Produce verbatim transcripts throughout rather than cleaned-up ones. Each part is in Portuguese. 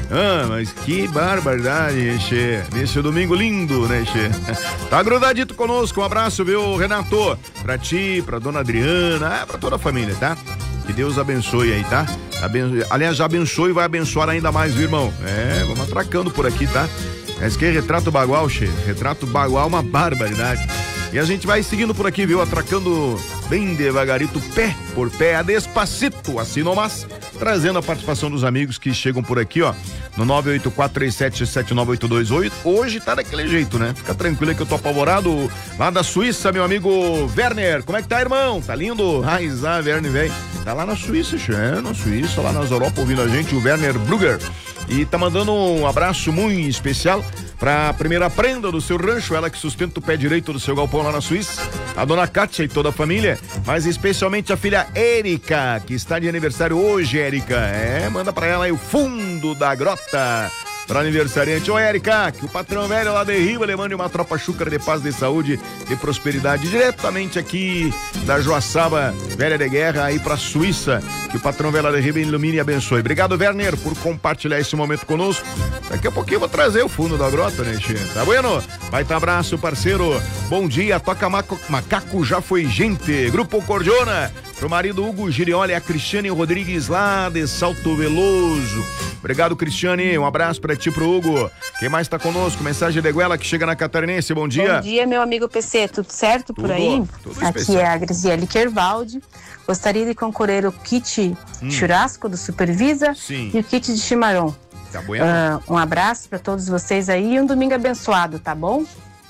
Ah, mas que barbaridade, che. Nesse domingo lindo, né, che? Tá grudadito conosco, um abraço, viu, Renato? Pra ti, pra dona Adriana, pra toda a família, tá? Que Deus abençoe aí, tá? Aben... Aliás, já abençoe e vai abençoar ainda mais, viu, irmão? É, vamos atracando por aqui, tá? Esse aqui é Retrato Bagual, che. Retrato Bagual, uma barbaridade. E a gente vai seguindo por aqui, viu? Atracando bem devagarito, pé por pé, a despacito, assim nomás, trazendo a participação dos amigos que chegam por aqui, ó, no nove oito quatro três sete sete nove oito dois oito. Hoje tá daquele jeito, né? Fica tranquilo aí que eu tô apavorado. Lá da Suíça, meu amigo Werner. Como é que tá, irmão? Tá lindo? Raizá, Werner, velho. Tá lá na Suíça, che, é, na Suíça, lá nas Europa, ouvindo a gente, o Werner Brugger. E tá mandando um abraço muito especial pra primeira prenda do seu rancho, ela que sustenta o pé direito do seu galpão lá na Suíça, a dona Kátia e toda a família, mas especialmente a filha Érica, que está de aniversário hoje, Érica. É, manda pra ela aí o fundo da grota para aniversariante. Ô, Érica, que o patrão velho lá de Riba lhe mande uma tropa chúcara de paz, de saúde, de prosperidade, diretamente aqui da Joaçaba Velha de Guerra aí pra Suíça. Que o patrão velho lá de Riba ilumine e abençoe. Obrigado, Werner, por compartilhar esse momento conosco. Daqui a pouquinho eu vou trazer o fundo da grota, né, che? Tá bueno? Vai tá abraço, parceiro. Bom dia, toca maco, macaco já foi gente. Grupo Cordiona, pro marido Hugo Girioli, a Cristiane Rodrigues lá de Salto Veloso. Obrigado, Cristiane. Um abraço pra ti, pro Hugo. Quem mais tá conosco? Mensagem de Guela que chega na Catarinense. Bom dia. Bom dia, meu amigo P C. Tudo certo por tudo, aí? Tudo Aqui especial. é a Grisiele Kervaldi. Gostaria de concorrer o kit hum. churrasco do Supervisa. Sim. E o kit de chimarrão. Tá bueno? Uh, um abraço pra todos vocês aí e um domingo abençoado, tá bom?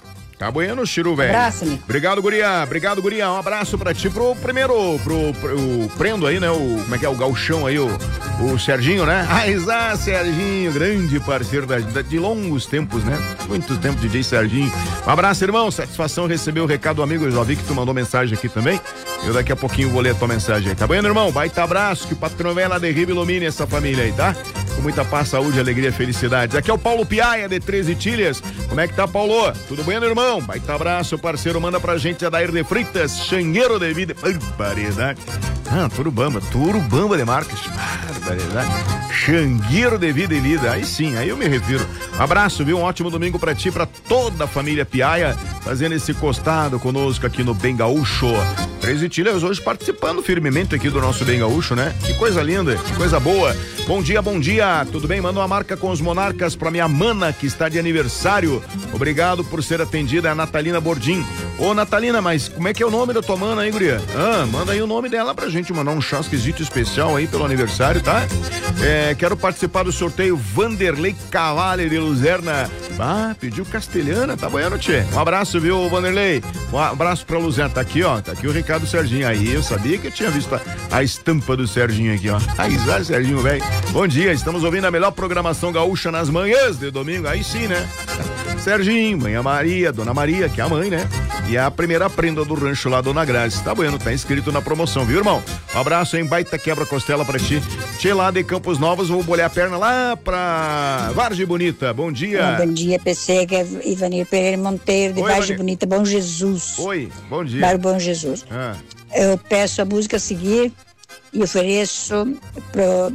Tá bueno, Chiru, velho. Abraço, amigo. Obrigado, guria. Obrigado, guria. Um abraço pra ti. Pro primeiro, pro, pro o prendo aí, né? O, como é que é? O gauchão aí, o, o Serginho, né? Ah, Serginho, grande parceiro da, da, de longos tempos, né? Muito tempo, D J Serginho. Um abraço, irmão. Satisfação receber o recado do amigo. Eu já vi que tu mandou mensagem aqui também. Eu daqui a pouquinho vou ler a tua mensagem aí. Tá bueno, irmão? Baita abraço. Que o patrão velho lá de Riba ilumine essa família aí, tá? Com muita paz, saúde, alegria, felicidade. Aqui é o Paulo Piaia, de treze Tilhas. Como é que tá, Paulo? Tudo bem, irmão? Baita abraço, parceiro. Manda pra gente a Dair de Freitas, Xangueiro de Vida. Barbaridade. Ah, Turubamba. Turubamba de Marques. Barbaridade. Xangueiro de Vida e Lida. Aí sim, aí eu me refiro. Um abraço, viu? Um ótimo domingo pra ti, pra toda a família Piaia, fazendo esse costado conosco aqui no Bem Gaúcho. treze Tilhas hoje participando firmemente aqui do nosso Bem Gaúcho, né? Que coisa linda, que coisa boa. Bom dia, bom dia. Tudo bem? Manda uma marca com os monarcas pra minha mana, que está de aniversário. Obrigado por ser atendida, a Natalina Bordim. Ô, Natalina, mas como é que é o nome da tua mana aí, guria? Ah, manda aí o nome dela pra gente mandar um chasquezito especial aí pelo aniversário, tá? É, quero participar do sorteio Vanderlei Cavalli de Luzerna. Ah, pediu castelhana, tá bueno, tchê? Um abraço, viu, Vanderlei? Um abraço pra Luzerna. Tá aqui, ó, tá aqui o recado do Serginho. Aí, eu sabia que eu tinha visto a, a estampa do Serginho aqui, ó. Aí, Serginho, velho. Bom dia, estamos ouvindo a melhor programação gaúcha nas manhãs de domingo. Aí sim, né? Serginho, mãe Maria, Dona Maria, que é a mãe, né? E a primeira prenda do rancho lá, Dona Grazi. Tá bueno, tá inscrito na promoção, viu, irmão? Um abraço, hein? Baita quebra-costela pra ti. Tchê, lá de Campos Novos, vou bolhar a perna lá pra Vargem Bonita. Bom dia. Bom dia, P C, que é Ivanir Pereira Monteiro, de Oi, Vargem Ivanir. Bonita, Bom Jesus. Oi, bom dia. Bairro Bom Jesus. Ah. Eu peço a música a seguir e ofereço pro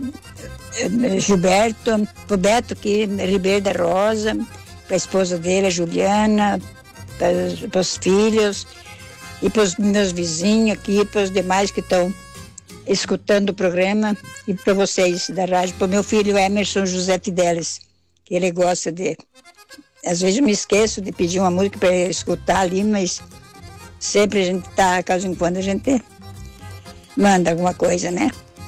eh, Gilberto, pro Beto aqui, Ribeiro da Rosa, pra esposa dele, a Juliana, para os filhos e para os meus vizinhos aqui, para os demais que estão escutando o programa e para vocês da rádio, para o meu filho Emerson José Fidelis, que ele gosta de... Às vezes eu me esqueço de pedir uma música para ele escutar ali, mas sempre a gente tá, caso em quando a gente manda alguma coisa, né?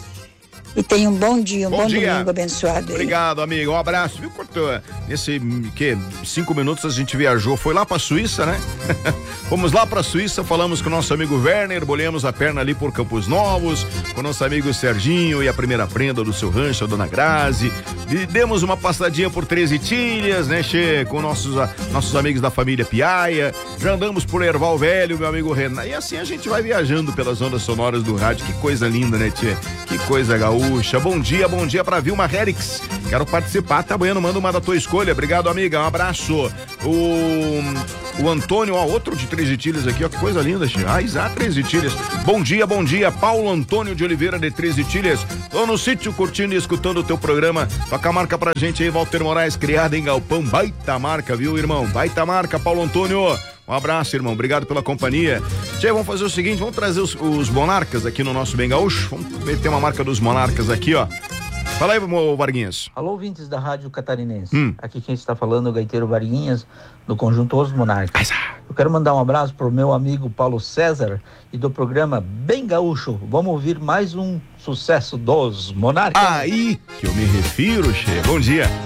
E tenha um bom dia, um bom, bom dia. Domingo abençoado. Obrigado, aí. Amigo. Um abraço. Viu quanto, nesse, que, cinco minutos a gente viajou, foi lá pra Suíça, né? Fomos lá pra Suíça, falamos com o nosso amigo Werner, bolhamos a perna ali por Campos Novos, com o nosso amigo Serginho e a primeira prenda do seu rancho, a Dona Grazi. E demos uma passadinha por treze Tilhas, né, che? Com nossos, nossos amigos da família Piaia. Já andamos por Erval Velho, meu amigo Renan. E assim a gente vai viajando pelas ondas sonoras do rádio. Que coisa linda, né, tia? Que coisa gaúcha. Bom dia, bom dia pra Vilma Herix. Quero participar, tá bueno, manda uma da tua escolha. Obrigado, amiga, um abraço. O, o Antônio, ó, outro de Três Itilhas aqui, ó, que coisa linda, tia. Ah, exato, Três Itilhas. Bom dia, bom dia, Paulo Antônio de Oliveira de Três Itilhas. Tô no sítio curtindo e escutando o teu programa. Toca a marca pra gente aí, Walter Moraes, criada em Galpão. Baita marca, viu, irmão? Baita marca, Paulo Antônio. Um abraço, irmão. Obrigado pela companhia. Tchê, vamos fazer o seguinte, vamos trazer os, os monarcas aqui no nosso Bem Gaúcho. Vamos meter uma marca dos monarcas aqui, ó. Fala aí, Varguinhas. Alô, ouvintes da Rádio Catarinense. Hum. Aqui quem está falando é o gaiteiro Varguinhas, do conjunto Os Monarcas. Eu quero mandar um abraço pro meu amigo Paulo César e do programa Bem Gaúcho. Vamos ouvir mais um sucesso dos Monarcas. Aí que eu me refiro, Che. Bom dia.